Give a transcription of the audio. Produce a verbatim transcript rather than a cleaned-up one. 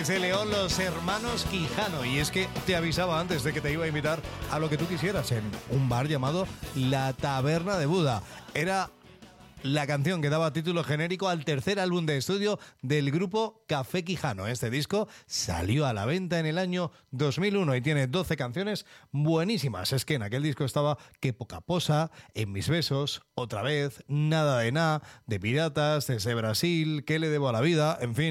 Desde León, los hermanos Quijano. Y es que te avisaba antes de que te iba a invitar a lo que tú quisieras en un bar llamado La Taberna de Buda. Era la canción que daba título genérico al tercer álbum de estudio del grupo Café Quijano. Este disco salió a la venta en el año dos mil uno y tiene doce canciones buenísimas. Es que en aquel disco estaba Qué poca posa, En mis besos, Otra vez, Nada de nada, De piratas, Desde Brasil, ¿Qué le debo a la vida? En fin.